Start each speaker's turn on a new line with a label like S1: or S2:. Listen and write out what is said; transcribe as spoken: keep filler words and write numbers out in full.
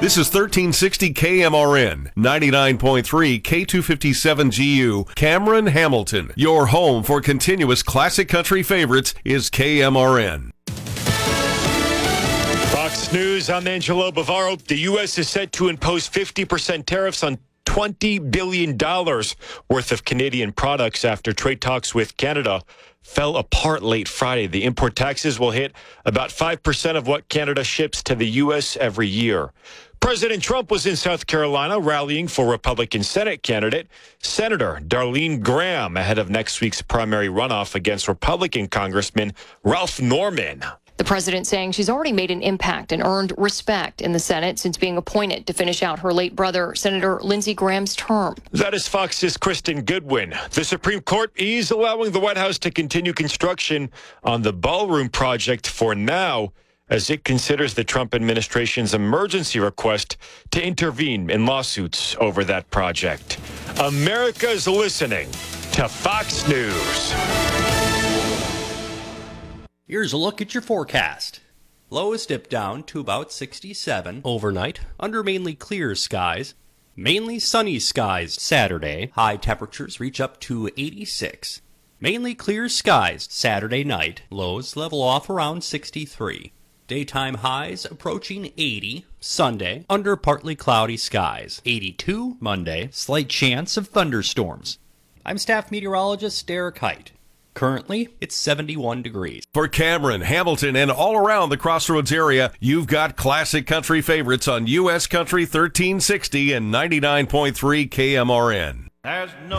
S1: This is thirteen sixty K M R N, ninety-nine point three K two fifty-seven G U, Cameron, Hamilton. Your home for continuous classic country favorites is K M R N.
S2: Fox News, I'm Angelo Bavaro. The U S is set to impose fifty percent tariffs on twenty billion dollars worth of Canadian products after trade talks with Canada fell apart late Friday. The import taxes will hit about five percent of what Canada ships to the U S every year. President Trump was in South Carolina rallying for Republican Senate candidate Senator Darlene Graham ahead of next week's primary runoff against Republican Congressman Ralph Norman.
S3: The president saying she's already made an impact and earned respect in the Senate since being appointed to finish out her late brother, Senator Lindsey Graham's term.
S2: That is Fox's Kristen Goodwin. The Supreme Court is allowing the White House to continue construction on the ballroom project for now, as it considers the Trump administration's emergency request to intervene in lawsuits over that project. America's listening to Fox News.
S4: Here's a look at your forecast. Lows dip down to about sixty-seven overnight under mainly clear skies. Mainly sunny skies Saturday. High temperatures reach up to eighty-six. Mainly clear skies Saturday night. Lows level off around sixty-three. Daytime highs approaching eighty. Sunday, under partly cloudy skies. eighty-two Monday. Slight chance of thunderstorms. I'm staff meteorologist Derek Height. Currently, it's seventy-one degrees.
S1: For Cameron, Hamilton, and all around the Crossroads area, you've got classic country favorites on U S Country thirteen sixty and ninety-nine point three K M R N.
S5: There's no